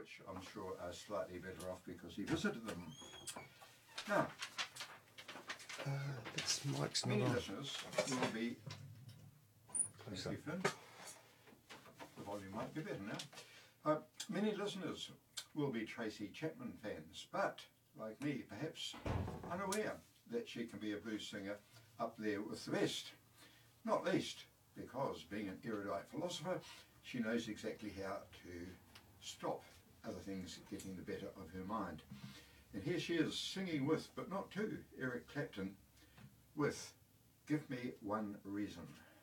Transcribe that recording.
which I'm sure are slightly better off because he visited them. Now, This mic's not many on. listeners will be... Close Thank you, up. Finn. The volume might be better now. Many listeners will be Tracy Chapman fans, but, like me, perhaps unaware that she can be a blues singer up there with the best. Not least because, being an erudite philosopher, she knows exactly how to stop other things getting the better of her mind. And here she is singing with, but not to, Eric Clapton with Give Me One Reason.